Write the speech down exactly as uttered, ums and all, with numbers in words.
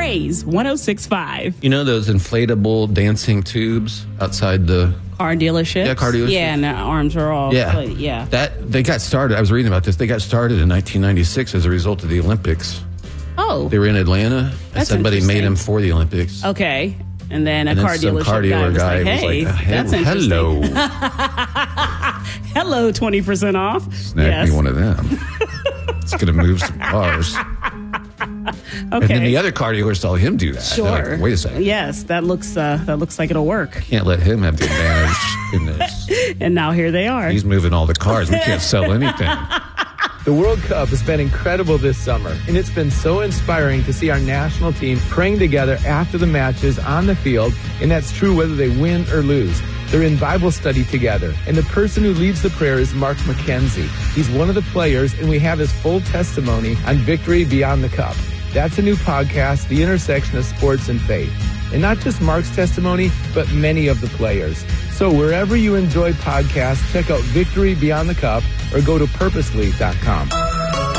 Praise one oh six point five. You know those inflatable dancing tubes outside the car dealership? Yeah, car dealership. Yeah, and the arms are all yeah. inflated. Yeah. That they got started. I was reading about this. They got started in nineteen ninety-six as a result of the Olympics. Oh. They were in Atlanta, and That's somebody made them for the Olympics. Okay. And then a and then car some dealership car dealer guy was guy like, hey, was like, that's interesting. hello. Hello, twenty percent off. Snag yes. me one of them. It's going to move some cars. Okay. And then the other car dealers saw him do that. Sure. Like, wait a second. Yes, that looks uh, that looks like it'll work. Can't let him have the advantage in this. And now here they are. He's moving all the cars. We can't sell anything. The World Cup has been incredible this summer, and it's been so inspiring to see our national team praying together after the matches on the field, and that's true whether they win or lose. They're in Bible study together, and the person who leads the prayer is Mark McKenzie. He's one of the players, and we have his full testimony on Victory Beyond the Cup. That's a new podcast, The Intersection of Sports and Faith. And not just Mark's testimony, but many of the players. So wherever you enjoy podcasts, check out Victory Beyond the Cup or go to purposely dot com.